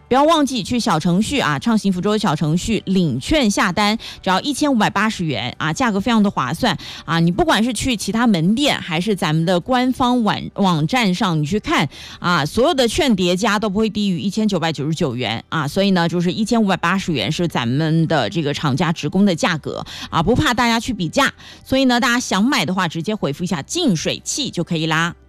不要忘记去小程序啊，畅行福州的小程序领券下单，只要1580元啊，价格非常的划算啊！你不管是去其他门店，还是咱们的官方网站上，你去看啊，所有的券叠加都不会低于1999元啊，所以呢，就是1580元是咱们的这个厂家直供的价格啊，不怕大家去比价，所以呢，大家想买的话，直接回复一下净水器就可以啦。